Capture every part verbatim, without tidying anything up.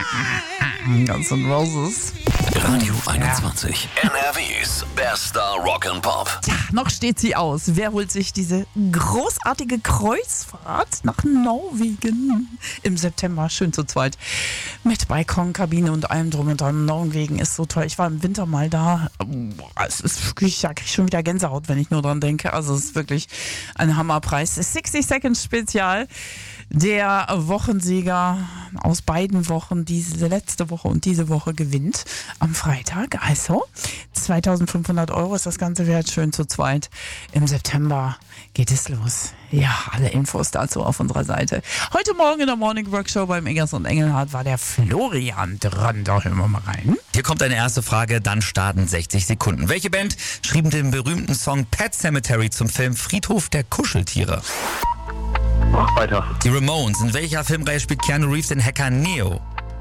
Guns N' Roses. Radio einundzwanzig. Ja. N R Ws bester Rock'n'Pop. Tja, noch steht sie aus. Wer holt sich diese großartige Kreuzfahrt nach Norwegen im September? Schön zu zweit. Mit Balkonkabine und allem drum und dran. Norwegen ist so toll. Ich war im Winter mal da. Es ist wirklich, ja, krieg ich schon wieder Gänsehaut, wenn ich nur dran denke. Also es ist wirklich ein Hammerpreis. sechzig Seconds Spezial. Der Wochensieger aus beiden Wochen, diese letzte Woche und diese Woche, gewinnt am Freitag. Also zweitausendfünfhundert Euro ist das Ganze wert, schön zu zweit. Im September geht es los. Ja, alle Infos dazu auf unserer Seite. Heute Morgen in der Morning Workshow beim Eggers und Engelhardt war der Florian dran. Da hören wir mal rein. Hier kommt eine erste Frage, dann starten sechzig Sekunden. Welche Band schrieben den berühmten Song Pet Sematary zum Film Friedhof der Kuscheltiere? Mach weiter. Die Ramones. In welcher Filmreihe spielt Keanu Reeves den Hacker Neo?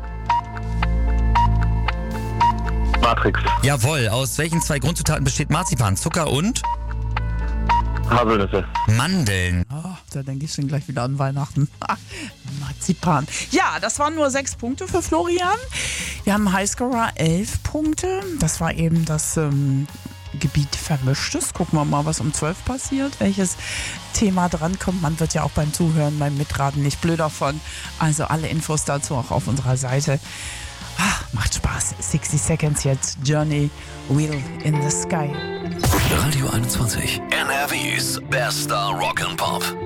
Matrix. Jawohl. Aus welchen zwei Grundzutaten besteht Marzipan? Zucker und? Haselnüsse. Mandeln. Oh, da denke ich schon gleich wieder an Weihnachten. Marzipan. Ja, das waren nur sechs Punkte für Florian. Wir haben Highscorer elf Punkte. Das war eben das ähm, Gebiet Vermischtes. Gucken wir mal, was um zwölf passiert. Welches Thema drankommt. Man wird ja auch beim Zuhören, beim Mitraten nicht blöd davon. Also alle Infos dazu auch auf unserer Seite. Ah, macht Spaß. sechzig Seconds jetzt. Journey, Wheel in the Sky. Radio einundzwanzig. N R Ws bester Rock'n'Pop.